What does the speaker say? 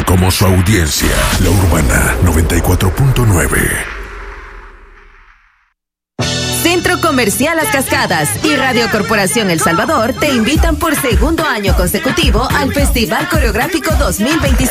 tiene como su audiencia La Urbana 94.9. Centro Comercial Las Cascadas y Radio Corporación El Salvador te invitan por segundo año consecutivo al Festival Coreográfico 2026.